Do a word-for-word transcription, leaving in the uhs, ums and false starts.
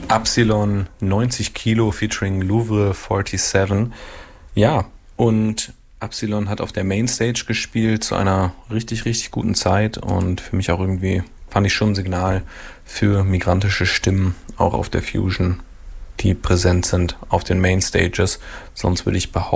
Upsilon neunzig Kilo featuring Louvre siebenundvierzig. Ja, und Upsilon hat auf der Mainstage gespielt zu einer richtig, richtig guten Zeit und für mich auch irgendwie, fand ich schon ein Signal für migrantische Stimmen, auch auf der Fusion, die präsent sind auf den Mainstages. Sonst würde ich behaupten,